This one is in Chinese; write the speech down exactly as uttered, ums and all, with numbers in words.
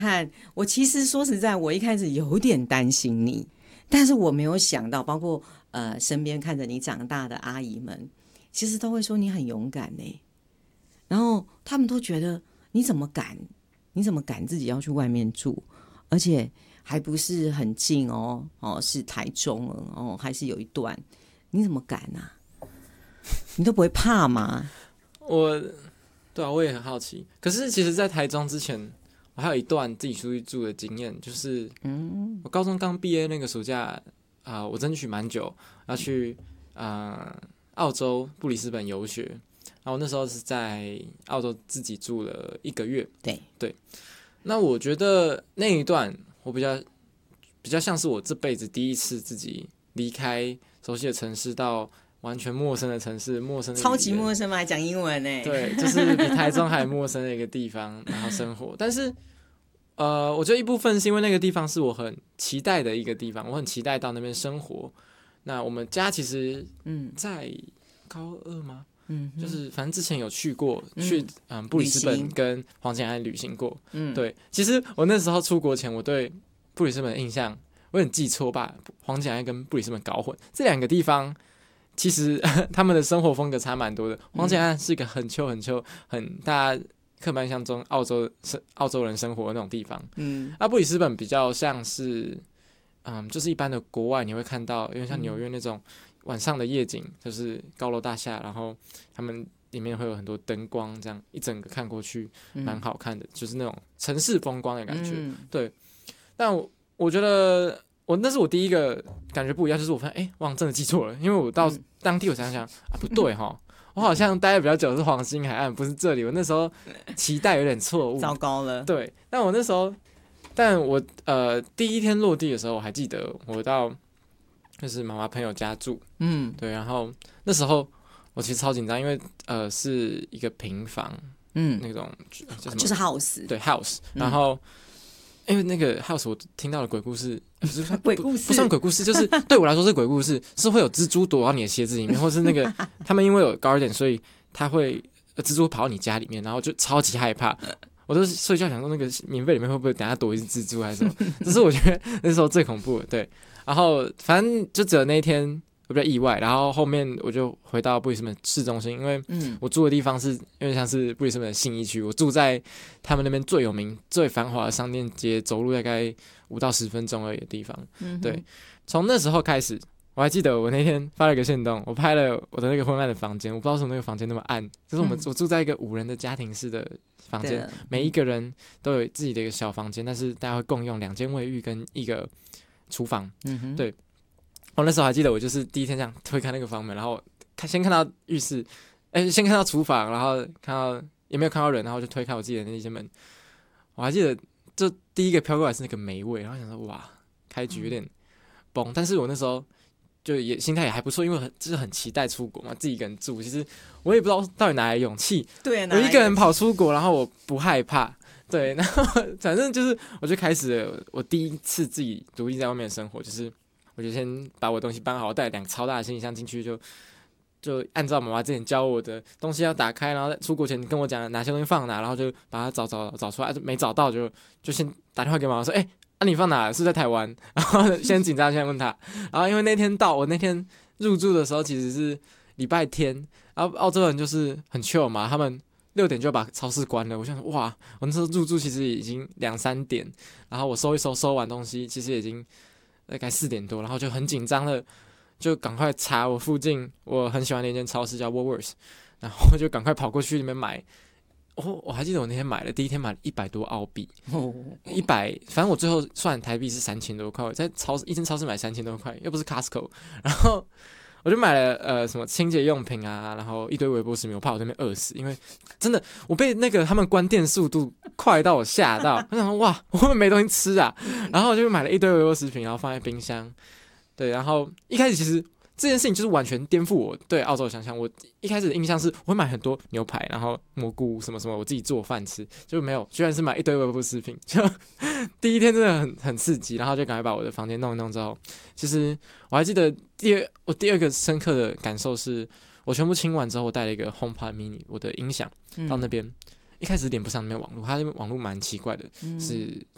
看，我其实说实在，我一开始有点担心你，但是我没有想到，包括呃身边看着你长大的阿姨们，其实都会说你很勇敢呢。然后他们都觉得你怎么敢，你怎么敢自己要去外面住，而且还不是很近哦，哦是台中哦，还是有一段，你怎么敢啊？你都不会怕吗？ 我，对啊，我也很好奇。可是其实，在台中之前，我还有一段自己出去住的经验，就是我高中刚毕业那个暑假啊、呃我争取蛮久要去啊、呃澳洲布里斯本游学，然后那时候是在澳洲自己住了一个月。 对对，那我觉得那一段我比较比较像是我这辈子第一次自己离开熟悉的城市到完全陌生的城市，陌生的语言超级陌生嘛，还讲英文呢。 对，就是比台中还陌生的一个地方，然后生活。但是，呃，我觉得一部分是因为那个地方是我很期待的一个地方，我很期待到那边生活。那我们家其实，嗯，在高二吗？嗯，就是反正之前有去过，嗯、去嗯布里斯本跟黄金安旅行过。嗯，对，其实我那时候出国前，我对布里斯本的印象，我很记错，把黄金安跟布里斯本搞混，这两个地方。其实他们的生活风格差蛮多的。黄金岸是一个很秋很秋、很大家刻板印象中澳洲澳洲人生活的那种地方。嗯，阿布里斯本比较像是，嗯，就是一般的国外你会看到，因为像纽约那种晚上的夜景，就是高楼大厦，然后他们里面会有很多灯光，这样一整个看过去蛮好看的，就是那种城市风光的感觉。嗯、对，但我我觉得。我那是我第一个感觉不一样，就是我发现，哎、欸，我真的记错了，因为我到当地我想想啊，不对哈，我好像待的比较久是黄金海岸，不是这里。我那时候期待有点错误， 糟糕了。 对，但我那时候，但我呃第一天落地的时候，我还记得我到就是妈妈朋友家住，嗯，对，然后那时候我其实超紧张，因为呃是一个平房，嗯，那种就是 house， 对 house， 然后。嗯因为那个 house 我听到的鬼故事， 鬼故事不, 不算鬼故事，就是对我来说是鬼故事，是会有蜘蛛躲到你的鞋子里面，或是那个他们因为有 garden， 所以他会蜘蛛跑到你家里面，然后就超级害怕。我都睡觉想说那个棉被里面会不会等下躲一只蜘蛛还是什么，这是我觉得那时候最恐怖的。对，然后反正就只有那一天。我比较意外，然后后面我就回到布里斯本市中心，因为我住的地方是有点像是布里斯本的信义区，我住在他们那边最有名、最繁华的商店街，走路大概五到十分钟而已的地方。嗯、对，从那时候开始，我还记得我那天发了一个限动，我拍了我的那个昏暗的房间，我不知道为什么那个房间那么暗，就是我们、嗯、我住在一个五人的家庭式的房间，每一个人都有自己的一个小房间，但是大家会共用两间卫浴跟一个厨房。嗯、对。我那时候还记得，我就是第一天这样推开那个房门，然后先看到浴室，哎、欸，先看到厨房，然后看到也没有看到人，然后就推开我自己的那间门。我还记得，就第一个飘过来是那个霉味，然后想说哇，开局有点崩，嗯、但是我那时候就也心态也还不错，因为很就是很期待出国嘛，自己一个人住，其实我也不知道到底哪来勇气， 对， 我一个人跑出国，然后我不害怕。对，然后反正就是我就开始了我第一次自己独立在外面的生活，就是我就先把我的东西搬好，带两个超大的行李箱进去，就就按照妈妈之前教我的东西要打开，然后出国前跟我讲哪些东西放哪，然后就把它找找找出来，没找到就就先打电话给妈妈说，哎、欸，啊你放哪？是在台湾？然后先紧张先问他，然后因为那天到我那天入住的时候其实是礼拜天，然后澳洲人就是很 chill 嘛，他们六点就把超市关了。我想说哇，我那时候入住其实已经两三点，然后我收一收收完东西，其实已经大概四点多，然后就很紧张的，就赶快查我附近我很喜欢的一间超市叫 Woolworths， 然后就赶快跑过去里面买。哦，我还记得我那天买了，第一天买了一百多澳币，一百，反正我最后算台币是三千多块，在超市一间超市买三千多块，又不是 Costco， 然后我就买了呃什么清洁用品啊，然后一堆微波食品，我怕我在那边饿死，因为真的我被那个他们关店速度快到我吓到，我想说哇，我会不会没东西吃啊？然后我就买了一堆微波食品，然后放在冰箱。对，然后一开始其实这件事情就是完全颠覆我对澳洲的想象。我一开始的印象是我会买很多牛排，然后蘑菇什么什么，我自己做饭吃，就没有，居然是买一堆微波食品。就第一天真的很很刺激，然后就赶快把我的房间弄一弄之后，其实我还记得第二我第二个深刻的感受是，我全部清完之后，我带了一个 HomePod Mini 我的音响到那边。嗯一开始连不上那边网络，它那边网络蛮奇怪的，嗯、是就